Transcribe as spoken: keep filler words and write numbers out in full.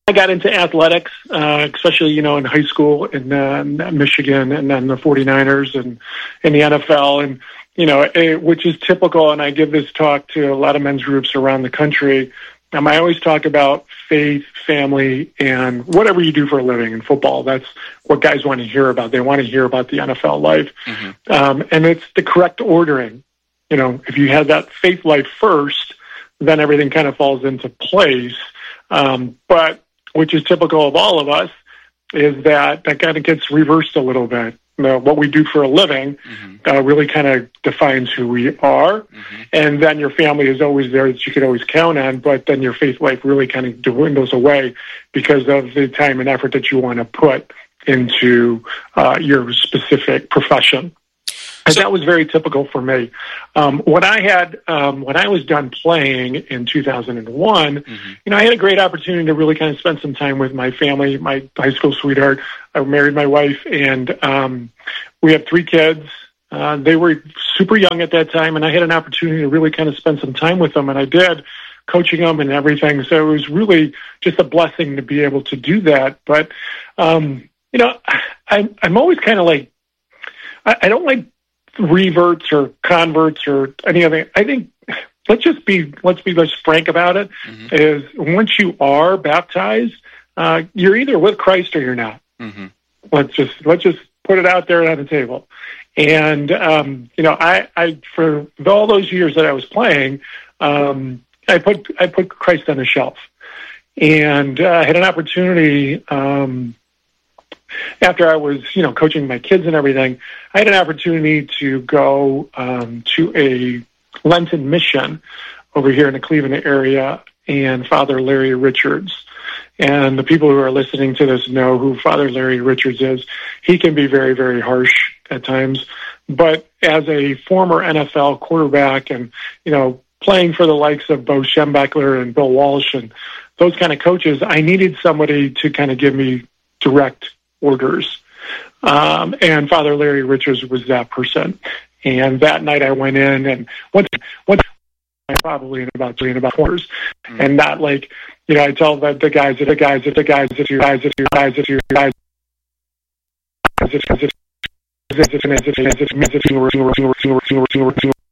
I got into athletics, uh, especially, you know, in high school in uh, Michigan and then the 49ers and in the N F L. And, you know, it, which is typical. And I give this talk to a lot of men's groups around the country. Um, I always talk about faith, family, and whatever you do for a living in football. That's what guys want to hear about. They want to hear about the N F L life. Mm-hmm. Um, and it's the correct ordering. You know, if you have that faith life first, then everything kind of falls into place. Um, but which is typical of all of us, is that that kind of gets reversed a little bit. You know, what we do for a living mm-hmm. uh, really kind of defines who we are. Mm-hmm. And then your family is always there that you could always count on, but then your faith life really kind of dwindles away because of the time and effort that you want to put into uh, your specific profession. And so, that was very typical for me. Um, when I had, um, when I was done playing in two thousand one, mm-hmm. you know, I had a great opportunity to really kind of spend some time with my family, my high school sweetheart. I married my wife, and um, we have three kids. Uh, they were super young at that time, and I had an opportunity to really kind of spend some time with them, and I did, coaching them and everything. So it was really just a blessing to be able to do that. But, um, you know, I, I'm always kind of like, I, I don't like reverts or converts or any other. I think let's just be let's be just frank about it. Mm-hmm. Is once you are baptized, uh, you're either with Christ or you're not. Mm-hmm. Let's just let's just put it out there on the table. And um, you know, I, I for all those years that I was playing, um, I put I put Christ on the shelf, and uh, I had an opportunity. Um, After I was, you know, coaching my kids and everything, I had an opportunity to go um, to a Lenten mission over here in the Cleveland area, and Father Larry Richards. And the people who are listening to this know who Father Larry Richards is. He can be very, very harsh at times. But as a former N F L quarterback and, you know, playing for the likes of Bo Schembechler and Bill Walsh and those kind of coaches, I needed somebody to kind of give me direct orders. Um, and Father Larry Richards was that person. And that night I went in and once, once probably in about three and about quarters, mm-hmm. and not like, you know, I tell the, the guys, the guys, the guys, the you guys, the you guys, the you guys, as if, as if, as if, as if, as if, as if, as if,